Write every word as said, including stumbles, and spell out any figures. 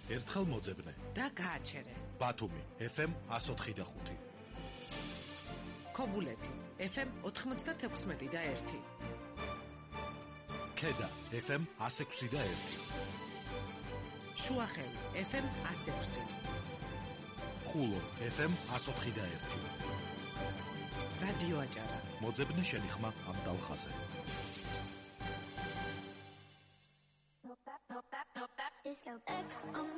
ერთხელ მოძებნე და გააჩერე. ბათუმი ეფ ემ εκατს ოთხი და ხუთი. ქობულეთი ეფ ემ ოთხმოცდათექვსმეტი და ერთი. ქედა ეფ ემ εκას ექვსი და ერთი. შუახევი ეფ ემ εκას ექვსი. ხულო ეფ ემ εκას ოთხი და ერთი. რადიო აჭარა. მოძებნე შენი ხმა ამ ტალხაზე. Disco X on